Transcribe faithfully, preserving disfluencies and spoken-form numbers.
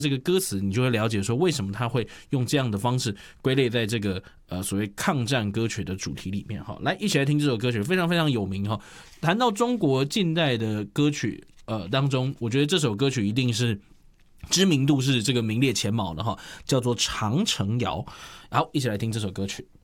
这个歌词你就会了解说为什么他会用这样的方式归类在这个呃所谓抗战歌曲的主题里面哈。来，一起来听这首歌曲，非常非常有名哈。谈到中国近代的歌曲呃当中，我觉得这首歌曲一定是知名度是这个名列前茅的哈，叫做《长城谣》。好，一起来听这首歌曲。